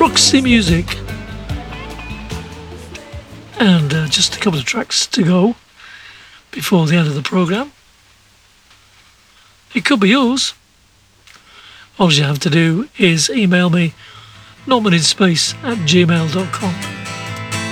Roxy Music. And just a couple of tracks to go before the end of the programme. It could be yours. All you have to do is email me, nortmaninspace@gmail.com.